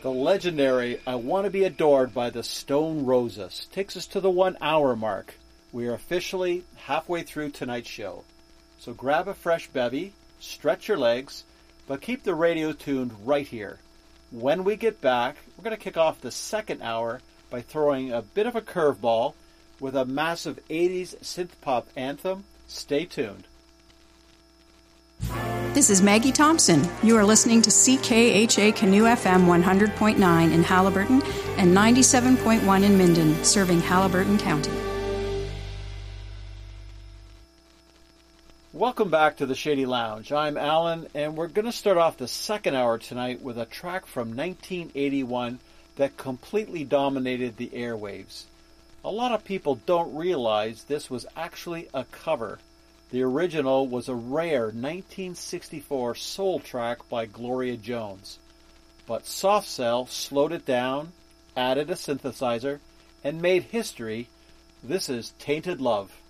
The legendary I Want to Be Adored by the Stone Roses takes us to the 1 hour mark. We are officially halfway through tonight's show. So grab a fresh bevy, stretch your legs, but keep the radio tuned right here. When we get back, we're going to kick off the second hour by throwing a bit of a curveball with a massive 80s synth-pop anthem. Stay tuned. This is Maggie Thompson. You are listening to CKHA Canoe FM 100.9 in Haliburton and 97.1 in Minden, serving Haliburton County. Welcome back to the Shady Lounge. I'm Alan, and we're going to start off the second hour tonight with a track from 1981 that completely dominated the airwaves. A lot of people don't realize this was actually a cover. The original was a rare 1964 soul track by Gloria Jones. But Soft Cell slowed it down, added a synthesizer, and made history. This is Tainted Love.